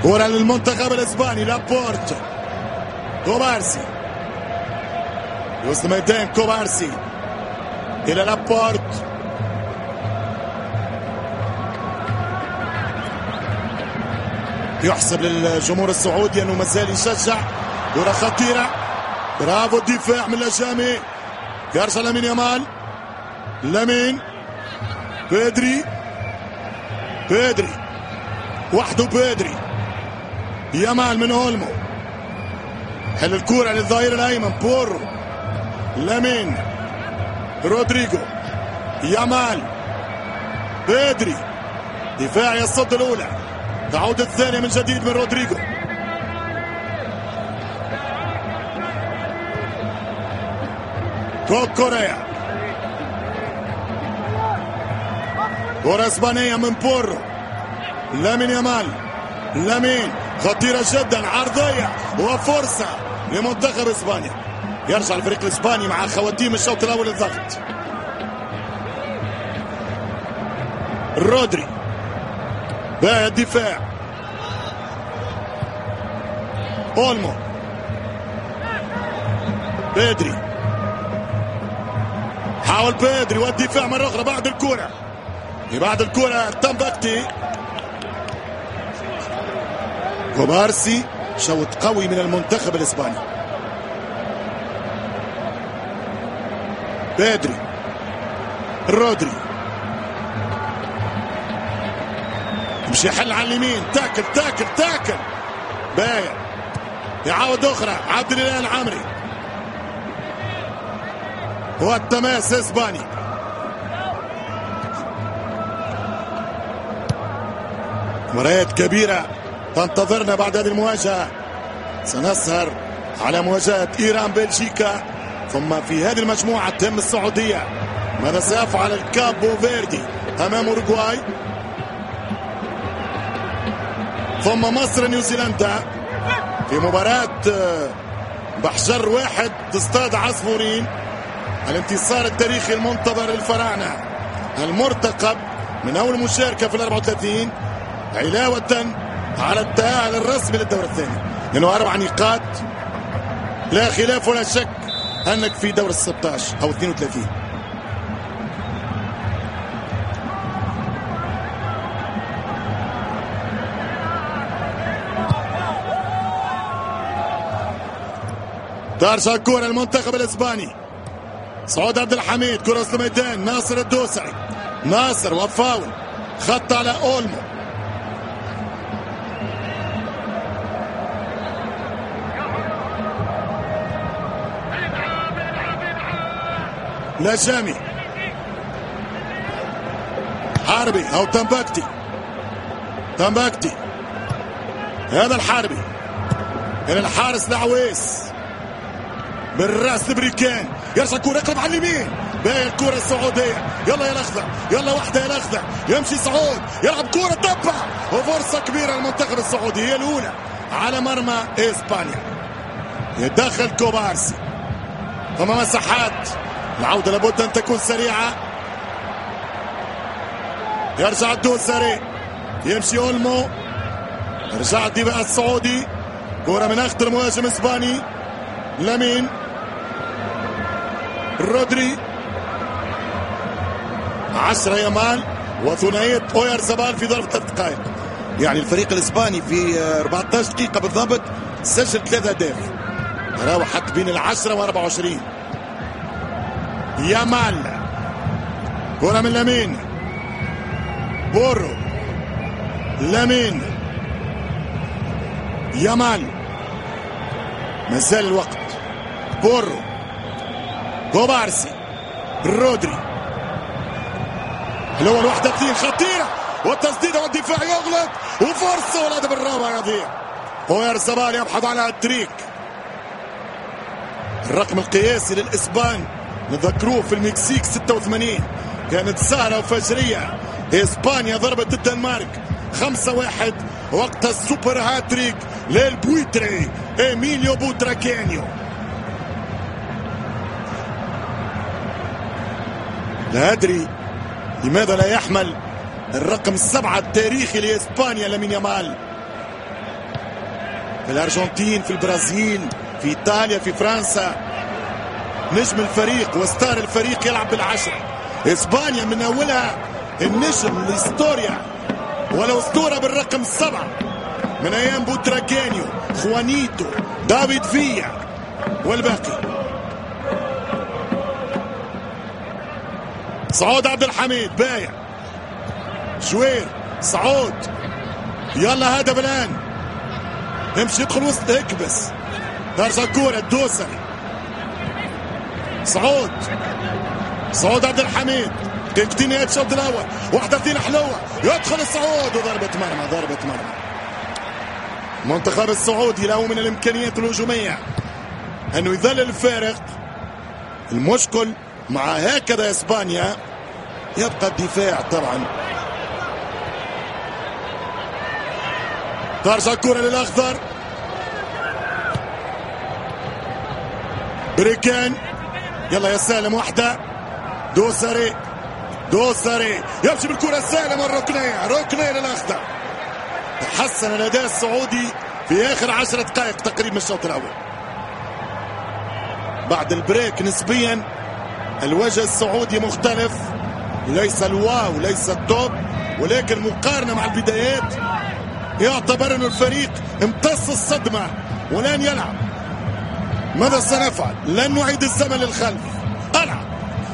كرة للمنتخب الاسباني. لابورت، كوبارسي وسط ميدان. كوبارسي الى لابورت، يحسب للجمهور السعودي انه مازال يشجع. كرة خطيرة، برافو الدفاع من الأجامي. يرجع لامين يامال. لامين، بيدري وحده. بيدري، يامال من اولمو، حل الكرة للظهير الايمن. بورو، لامين، رودريجو، يامال، بيدري. دفاع يصد الاولى، تعود الثانية من جديد من رودريجو. كوريا، كرة اسبانية من بورو. لامين يامال، لامين خطيرة جدا، عرضية وفرصة لمنتخب اسبانيا. يرجع الفريق الاسباني مع خواتيم الشوط الاول الضغط. رودري، باقي الدفاع. اولمو، بيدري، حاول بيدري والدفاع مرة أخرى بعد الكرة. بعد الكرة تمبكتي. كوبارسي، شوط قوي من المنتخب الإسباني. بيدري، رودري مش يحل على اليمين. تاكل بايع، يعاود أخرى. عبد الاله العمري والتماس اسباني. مباريات كبيرة تنتظرنا بعد هذه المواجهة. سنسهر على مواجهة إيران بلجيكا، ثم في هذه المجموعة تهم السعودية. ماذا سيفعل الكابو فيردي أمام أوروغواي، ثم مصر نيوزيلندا في مباراة بحجر واحد تصطاد عصفورين. الانتصار التاريخي المنتظر للفراعنة المرتقب من أول مشاركة في 34 علاوة على التأهل الرسمي للدور الثاني، لأنه 4 نقاط. لا خلاف ولا شك أنك في دور 16 أو 32. ترجع الكرة المنتخب الإسباني. سعود عبد الحميد، كرة وسط الميدان. ناصر الدوسري، ناصر وفاول، خط على اولمو. لجامي، حربي او تمبكتي. هذا الحربي الى الحارس العويس بالراس الامريكان. يرجع الكرة يقرب على اليمين. باقي الكرة السعودية. يلا يا الاخضر، يلا واحدة يا الاخضر. يمشي سعود، يلعب كرة تبع، وفرصة كبيرة للمنتخب السعودي، هي الأولى على مرمى إسبانيا. يتدخل كوبارسي، ثم مساحات. العودة لابد أن تكون سريعة. يرجع الدوسري، يمشي أولمو، يرجع الدفاع السعودي. كرة من أخطر مهاجم إسباني. لامين، رودري، 10 يامال، وثنائية اويارزابال في ظرف 3 دقائق. يعني الفريق الإسباني في 14 دقيقة بالضبط سجل 3 أهداف، تراوحت بين 10 و24. يامال، كرة من لامين، بورو، لامين، يامال، مازال الوقت. بورو، كوبارسي، رودري. الأول 1-2 خطيرة، والتسديدة والدفاع يغلط، وفرصة والهدف الرابع يضيع. اويارزابال يبحث على التريك. الرقم القياسي للإسبان نذكروه في المكسيك 86، كانت سهرة وفجرية. إسبانيا ضربت الدنمارك 5-1 وقت السوبر هاتريك للبويتري إيميليو بوتراكينيو. لا أدري لماذا لا يحمل الرقم 7 التاريخي لإسبانيا لامين يامال. في الأرجنتين، في البرازيل، في إيطاليا، في فرنسا. نجم الفريق وستار الفريق يلعب بالعشرة. إسبانيا من أولها النجم الإستوريا والأسطورة بالرقم 7 من أيام بوتراكينيو، خوانيتو، دافيد فيا والباقي. سعود عبد الحميد بايع شوير سعود، يلا هدف الآن، يمشي يدخل وسط اكبس، ترجع كورة الدوسري. سعود عبد الحميد، دقيقتين الشوط الأول، 31 حلوة، يدخل السعود وضربة مرمى. المنتخب السعودي له من الإمكانيات الهجومية أنه يذلل الفارق. المشكل مع هكذا إسبانيا يبقى الدفاع طبعا. ترجع الكرة للأخضر، بريكان، يلا يا سالم، واحدة، دوسري يمشي بالكرة السالم، ركنية للأخضر. تحسن الأداء السعودي في آخر 10 دقائق تقريبا من الشوط الأول. بعد البريك نسبيا الوجه السعودي مختلف، ليس الواو ليس التوب، ولكن مقارنة مع البدايات يعتبر أن الفريق امتص الصدمة ولن يلعب. ماذا سنفعل؟ لن نعيد الزمن للخلف. ألعب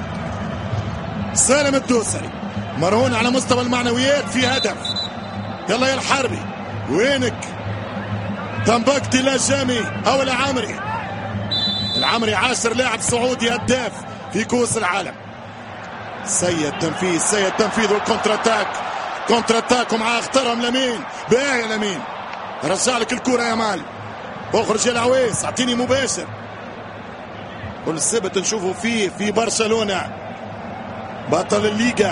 سالم الدوسري، مرهون على مستوى المعنويات في هدف. يلا يا الحربي، وينك؟ تنبكتي لا جامي أو العمري 10 لاعب سعودي هداف في كؤوس العالم. سيء التنفيذ والكونتر اتاك ومعاه اختارهم لمين؟ باهي لمين؟ رجع لك الكرة يا مال، اخرج يا العويس، اعطيني مباشر. كل سبت نشوفه فيه في برشلونة بطل الليغا.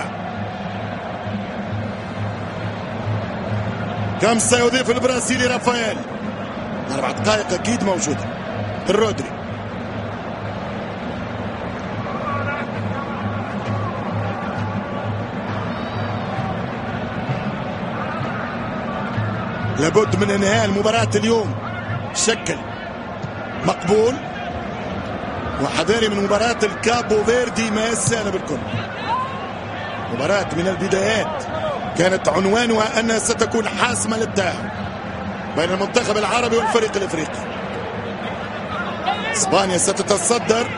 كم سيضيف البرازيلي رافائيل؟ 4 دقائق اكيد موجودة. الرودري، لابد من انهاء المباراة اليوم بشكل مقبول، وحذاري من مباراة الكابو فيردي ما سهلة بالكل. مباراة من البدايات كانت عنوانها أنها ستكون حاسمة للتأهل بين المنتخب العربي والفريق الافريقي. اسبانيا ستتصدر.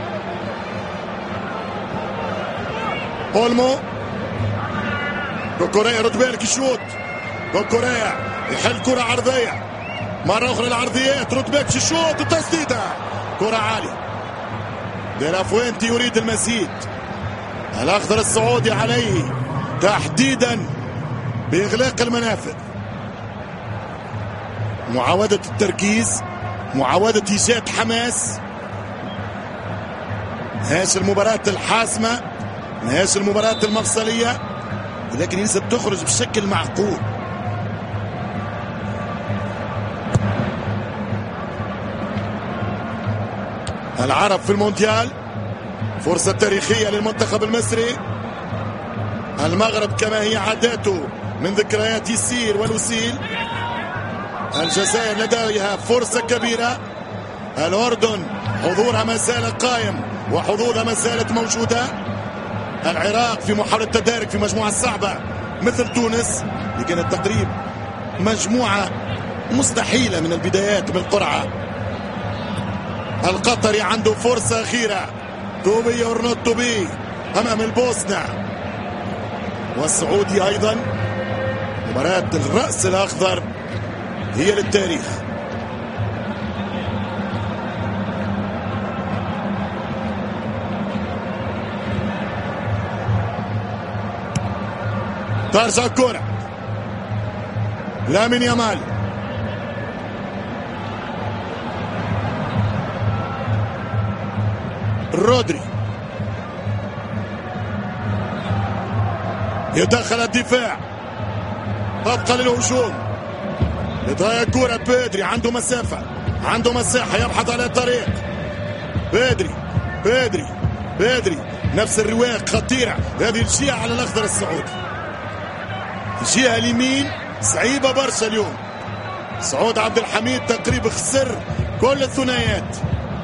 اولمو، كوكوريا رد بالك يشوط، كوكوريا يحل كرة عرضية، مرة أخرى العرضيات، رد بالك يشوط، التسديدة، كرة عالية. ديلافوينتي يريد المزيد. الأخضر السعودي عليه تحديدا بإغلاق المنافذ، معاودة التركيز، معاودة إيجاد حماس. نهاش المباراة الحاسمة، نهاش المباراة المفصلية، ولكن يلزم تخرج بشكل معقول. العرب في المونديال، فرصة تاريخية للمنتخب المصري. المغرب كما هي عاداته من ذكريات يسير والوسيل. الجزائر لديها فرصة كبيرة. الأردن حضورها ما زال قائم وحظوظها ما زالت موجودة. العراق في محاولة تدارك في مجموعة صعبة مثل تونس، لكن التقريب مجموعة مستحيلة من البدايات بالقرعة. القطري عنده فرصة أخيرة، توبي أورنوت توبي أمام البوسنة. والسعودي أيضا، مباراة الرأس الأخضر هي للتاريخ. ترجع الكرة لامين يامال، رودري يدخل الدفاع، تبقى للهجوم، يضيع الكرة بيدري، عنده مسافة، عنده مساحة، يبحث على الطريق. بيدري نفس الرواق خطيرة. هذه الجهة على الأخضر السعودي، الجهة اليمين صعيبة برشا اليوم. سعود عبد الحميد تقريبا خسر كل الثنائيات.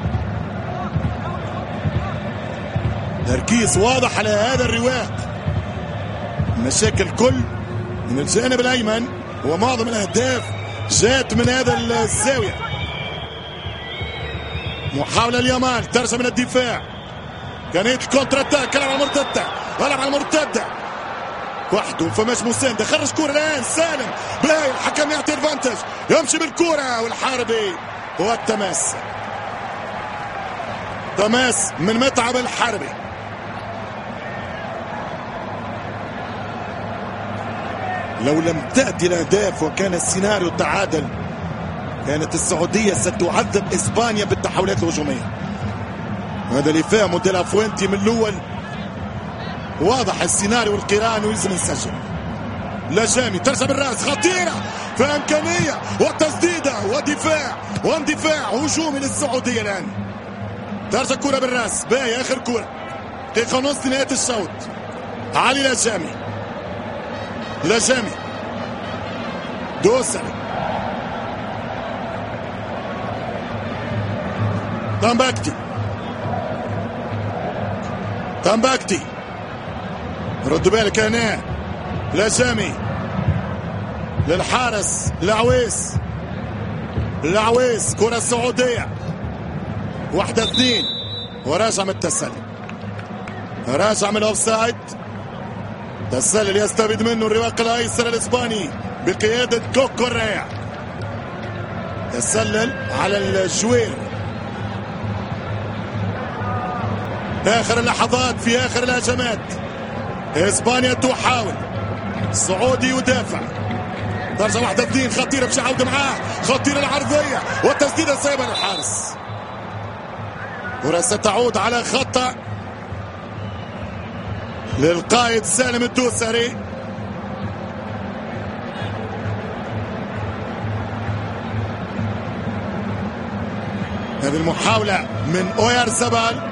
تركيز واضح على هذا الرواق. مشاكل كل من الجانب الايمن ومعظم الاهداف جات من هذا الزاويه. محاوله اليمال، ترجع من الدفاع، كانت الكونتر اتاك، يلعب على المرتده، يلعب على المرتده وحده فماش مسانده، خرج كوره الان سالم باهي، الحكم يعطي ادفانتج، يمشي بالكوره والحاربي والتماس. تماس من متعب الحاربي. لو لم تأتي الأهداف وكان السيناريو تعادل كانت السعودية ستعذب إسبانيا بالتحولات الهجومية. هذا اللي فهمه دي لا فوينتي من الأول. واضح السيناريو والقران ويلزم نسجل. لجامي ترجع بالراس خطيرة في إمكانية وتسديدة ودفاع واندفاع هجومي للسعودية الآن. ترجع كرة بالراس باهي، آخر كرة دقيقة ونص نهاية الشوط. علي لجامي، لجامي دوسري تامباكتي رد بالك هنا. لجامي للحارس العويس كرة السعودية 1-2 وراجع من التسلل، راجع من الاوفسايد. تسلل يستفيد منه الرواق الايسر الاسباني بقيادة كوكو الرائع. تسلل على الجوير. اخر اللحظات في اخر الهجمات، اسبانيا تحاول، السعودي يدافع. درجة 1-2 خطيرة مش عودة معاه، خطيرة العرضية والتسديدة صعبة للحارس. كرة ستعود على خطأ للقائد سالم الدوسري. هذه المحاولة من اويارزابال.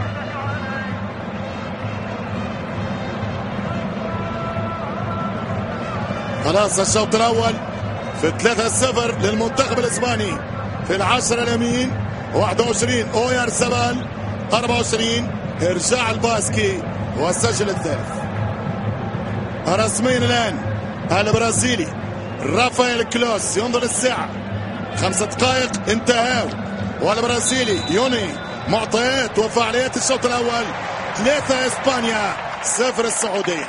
خلاص الشوط الأول في 3-0 للمنتخب الإسباني. في 10 اليمين 21 اويارزابال، 24 إرجاع الباسكي وسجل الثالث. رسميا الآن البرازيلي رافائيل كلوس ينظر الساعة 5 دقائق انتهاوا، والبرازيلي يوني معطيات وفعاليات الشوط الأول 3 إسبانيا 0 السعودية.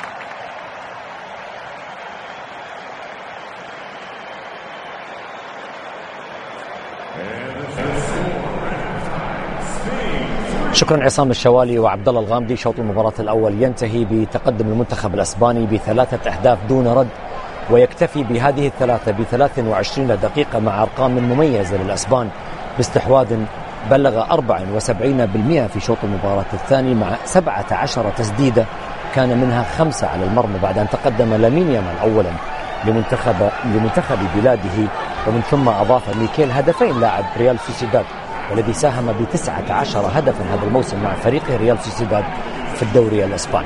شكرا عصام الشوالي وعبد الله الغامدي. شوط المباراة الأول ينتهي بتقدم المنتخب الإسباني ب3 أهداف دون رد، ويكتفي بهذه الثلاثة ب23 دقيقة مع أرقام مميزة للأسبان باستحواذ بلغ 74% في شوط المباراة الثاني مع 17 تسديدة كان منها 5 على المرمى، بعد أن تقدم لامين يامال أولا لمنتخب بلاده، ومن ثم أضاف ميكيل هدفين لاعب ريال سوسيداد والذي ساهم ب19 هدفا هذا الموسم مع فريقه ريال سوسيداد في الدوري الإسباني.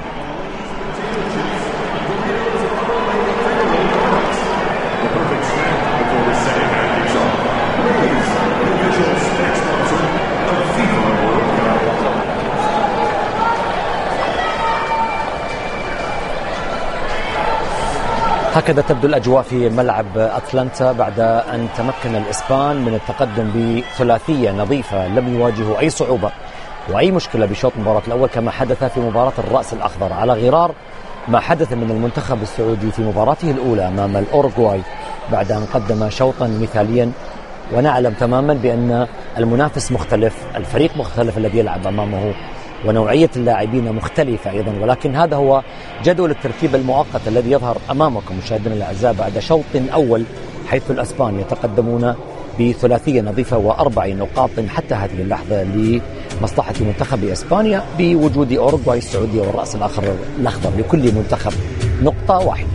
هكذا تبدو الأجواء في ملعب أتلانتا بعد أن تمكن الإسبان من التقدم بثلاثية نظيفة لم يواجهوا أي صعوبة وأي مشكلة بشوط المباراة الأول، كما حدث في مباراة الرأس الأخضر، على غرار ما حدث من المنتخب السعودي في مباراته الأولى أمام الأوروغواي بعد أن قدم شوطا مثاليا. ونعلم تماما بأن المنافس مختلف، الفريق مختلف الذي يلعب أمامه، ونوعية اللاعبين مختلفة أيضا، ولكن هذا هو جدول الترتيب المؤقت الذي يظهر أمامكم مشاهدينا الأعزاء بعد شوط أول، حيث الأسبان يتقدمون بثلاثية نظيفة و4 نقاط حتى هذه اللحظة لمصلحة منتخب إسبانيا، بوجود أوروغواي السعودية والرأس الأخضر لكل منتخب نقطة واحدة.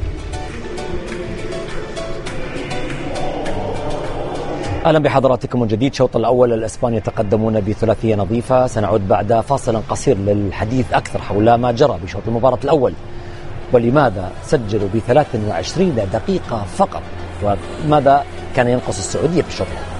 أهلا بحضراتكم من جديد. شوط الأول الإسبان يتقدمون بثلاثية نظيفة. سنعود بعد فاصل قصير للحديث أكثر حول ما جرى بشوط المباراة الأول ولماذا سجلوا ب23 دقيقة فقط، وماذا كان ينقص السعودية في الشوط الأول.